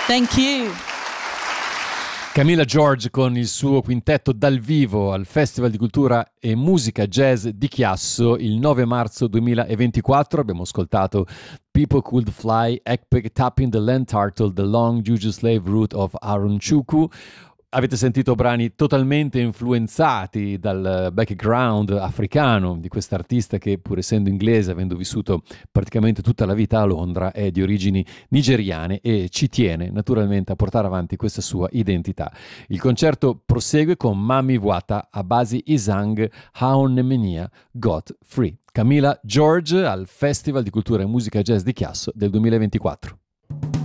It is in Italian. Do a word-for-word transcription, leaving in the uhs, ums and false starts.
Thank you. Camilla George con il suo quintetto dal vivo al Festival di Cultura e Musica Jazz di Chiasso il nove marzo duemilaventiquattro. Abbiamo ascoltato People Could Fly, Ekpek Tapping the Land Turtle, The Long Jugoslave Route of Aaron Chukwu. Avete sentito brani totalmente influenzati dal background africano di quest'artista che, pur essendo inglese, avendo vissuto praticamente tutta la vita a Londra, è di origini nigeriane e ci tiene naturalmente a portare avanti questa sua identità. Il concerto prosegue con Mami Wata Abasi Isang Haonemenia Got Free. Camilla George al Festival di Cultura e Musica Jazz di Chiasso del duemilaventiquattro.